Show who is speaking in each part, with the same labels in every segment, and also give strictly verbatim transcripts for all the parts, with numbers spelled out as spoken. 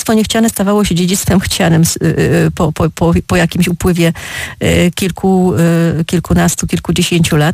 Speaker 1: dziedzictwo niechciane stawało się dziedzictwem chcianym po, po, po, po jakimś upływie kilku, kilkunastu, kilkudziesięciu lat.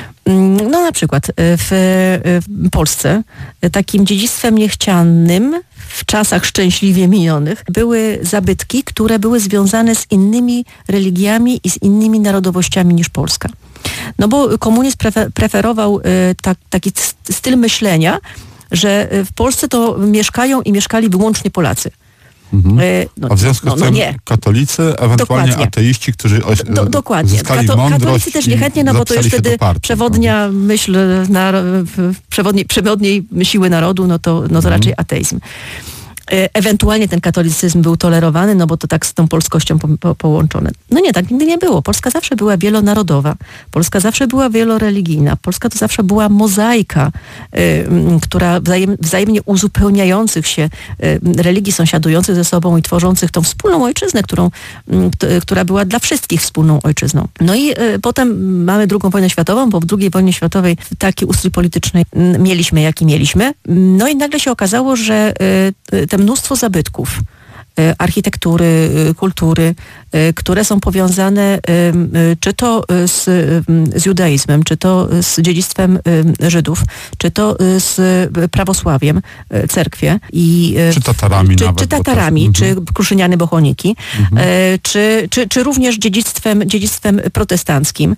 Speaker 1: No na przykład w, w Polsce takim dziedzictwem niechcianym w czasach szczęśliwie minionych były zabytki, które były związane z innymi religiami i z innymi narodowościami niż Polska. No bo komunizm prefer- preferował tak, taki styl myślenia, że w Polsce to mieszkają i mieszkali wyłącznie Polacy.
Speaker 2: Mhm. No, A w związku
Speaker 1: no,
Speaker 2: z tym
Speaker 1: no
Speaker 2: katolicy, ewentualnie
Speaker 1: dokładnie.
Speaker 2: ateiści, którzy oś,
Speaker 1: Do, dokładnie.
Speaker 2: zyskali
Speaker 1: Kato,
Speaker 2: mądrość
Speaker 1: katolicy też niechętnie, no bo to jest wtedy
Speaker 2: partii,
Speaker 1: przewodnia no. myśl na, przewodniej, przewodniej siły narodu, no to, no to mhm. raczej ateizm. Ewentualnie ten katolicyzm był tolerowany, no bo to tak z tą polskością po, po, połączone. No nie, tak nigdy nie było. Polska zawsze była wielonarodowa. Polska zawsze była wieloreligijna. Polska to zawsze była mozaika, y, która wzajem, wzajemnie uzupełniających się y, religii sąsiadujących ze sobą i tworzących tą wspólną ojczyznę, którą, y, t, która była dla wszystkich wspólną ojczyzną. No i y, potem mamy drugą wojnę światową, bo w drugiej wojnie światowej taki ustrój polityczny y, mieliśmy, jaki mieliśmy. No i nagle się okazało, że y, te mnóstwo zabytków, architektury, kultury, które są powiązane czy to z, z judaizmem, czy to z dziedzictwem Żydów, czy to z prawosławiem, cerkwie. I,
Speaker 2: czy Tatarami
Speaker 1: czy,
Speaker 2: nawet.
Speaker 1: Czy Tatarami,
Speaker 2: to,
Speaker 1: czy
Speaker 2: mhm.
Speaker 1: Kruszyniany Bochoniki,
Speaker 2: mhm.
Speaker 1: czy, czy, czy również dziedzictwem, dziedzictwem protestanckim,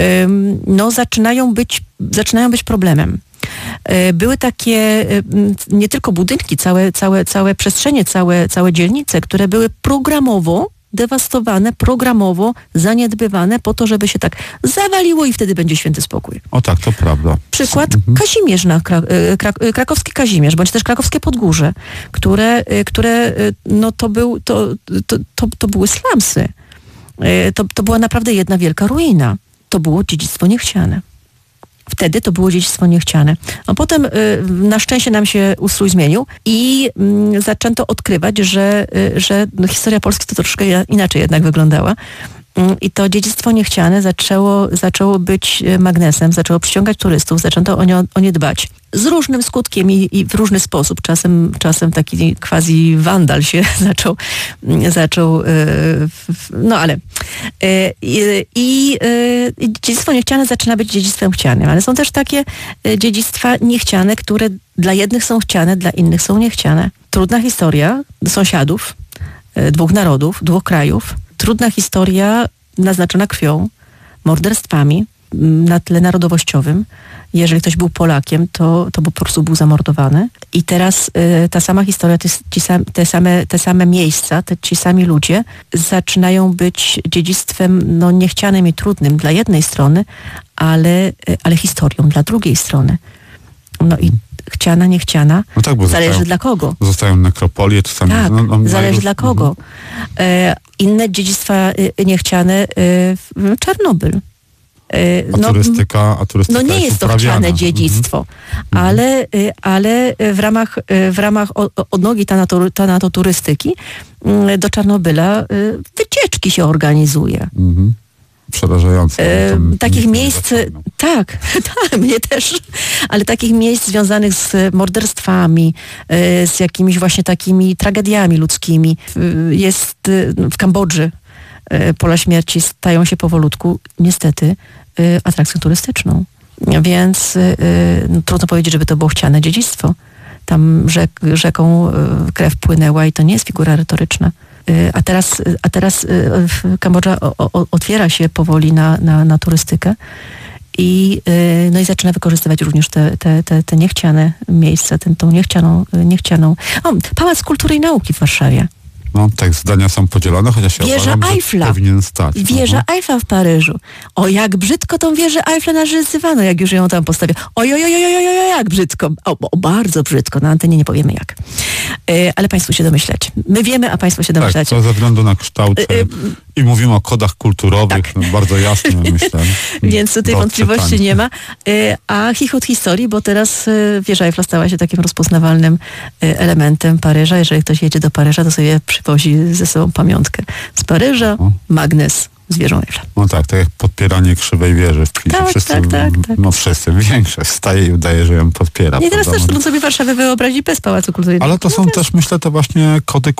Speaker 1: no zaczynają być, zaczynają być problemem. Były takie nie tylko budynki, całe, całe, całe przestrzenie, całe, całe dzielnice, które były programowo dewastowane, programowo zaniedbywane po to, żeby się tak zawaliło i wtedy będzie święty spokój.
Speaker 2: O tak, to prawda.
Speaker 1: Przykład mhm. Kazimierz, na Krak- Krak- krakowski Kazimierz, bądź też krakowskie Podgórze, które, które no to, był, to, to, to, to były slumsy. To, to była naprawdę jedna wielka ruina. To było dziedzictwo niechciane. Wtedy to było dziedzictwo niechciane. A potem y, na szczęście nam się ustrój zmienił i y, zaczęto odkrywać, że, y, że no, historia Polski to troszkę inaczej jednak wyglądała. I to dziedzictwo niechciane zaczęło, zaczęło być magnesem, zaczęło przyciągać turystów, zaczęto o nie, o nie dbać. Z różnym skutkiem i, i w różny sposób. Czasem, czasem taki quasi wandal się zaczął, zaczął no ale i, i, i dziedzictwo niechciane zaczyna być dziedzictwem chcianym, ale są też takie dziedzictwa niechciane, które dla jednych są chciane, dla innych są niechciane. Trudna historia sąsiadów, dwóch narodów, dwóch krajów. Trudna historia naznaczona krwią, morderstwami na tle narodowościowym. Jeżeli ktoś był Polakiem, to, to po prostu był zamordowany. I teraz y, ta sama historia, te, ci sam, te, same, te same miejsca, te, ci sami ludzie zaczynają być dziedzictwem no, niechcianym i trudnym dla jednej strony, ale, y, ale historią dla drugiej strony. No i chciana, niechciana,
Speaker 2: no tak, bo
Speaker 1: zależy
Speaker 2: zostają,
Speaker 1: dla kogo.
Speaker 2: Zostają nekropolie, czasami...
Speaker 1: Tak,
Speaker 2: no, no,
Speaker 1: zależy
Speaker 2: już,
Speaker 1: dla kogo. Mhm. E, inne dziedzictwa y, niechciane, y, Czarnobyl. Y,
Speaker 2: a,
Speaker 1: no,
Speaker 2: turystyka, a turystyka
Speaker 1: No nie
Speaker 2: jest,
Speaker 1: jest to
Speaker 2: uprawiana.
Speaker 1: chciane dziedzictwo, mhm. ale, y, ale w ramach, y, w ramach odnogi tanato, tanatoturystyki y, do Czarnobyla y, wycieczki się organizuje.
Speaker 2: Mhm. Przerażające.
Speaker 1: E, takich miejsc, tak, tak, mnie też, ale takich miejsc związanych z morderstwami, e, z jakimiś właśnie takimi tragediami ludzkimi. E, jest e, w Kambodży e, pola śmierci stają się powolutku, niestety, e, atrakcją turystyczną. Więc e, no, trudno powiedzieć, żeby to było chciane dziedzictwo. Tam rzek, rzeką e, krew płynęła i to nie jest figura retoryczna. A teraz, a teraz Kambodża otwiera się powoli na, na, na turystykę i, no i zaczyna wykorzystywać również te, te, te, te niechciane miejsca, tę, tą niechcianą, niechcianą... O, Pałac Kultury i Nauki w Warszawie.
Speaker 2: No, tak, zdania są podzielone, chociaż ja
Speaker 1: Wieża
Speaker 2: uważam,
Speaker 1: Eiffla.
Speaker 2: że powinien stać.
Speaker 1: Wieża
Speaker 2: Aha.
Speaker 1: Eiffla w Paryżu. O, jak brzydko tą wieżę Eiffla narzysywano, jak już ją tam postawiono. Oj, oj, oj, oj, oj, oj, jak brzydko. O, o, bardzo brzydko. Na antenie nie powiemy jak. E, ale państwo się domyślać. My wiemy, a państwo się domyślacie.
Speaker 2: Tak, to ze względu na kształt e, e, i mówimy o kodach kulturowych,
Speaker 1: tak.
Speaker 2: no, bardzo jasne, myślę.
Speaker 1: Więc tutaj wątpliwości czytania. Nie ma. E, a chichot historii, bo teraz e, wieża Eiffla stała się takim rozpoznawalnym e, elementem Paryża. Jeżeli ktoś jedzie do Paryża, to sobie przywozi ze sobą pamiątkę z Paryża, o. magnes z wieżą Eiffla.
Speaker 2: No tak, tak jak podpieranie krzywej wieży w Pisie.
Speaker 1: Tak,
Speaker 2: wszyscy,
Speaker 1: tak, tak, tak.
Speaker 2: No wszyscy, większość staje i udaje, że ją podpiera.
Speaker 1: Nie, teraz
Speaker 2: prawda?
Speaker 1: też trudno sobie Warszawę wyobrazić bez Pałacu Kultury.
Speaker 2: Ale to są no, też, myślę, te właśnie kody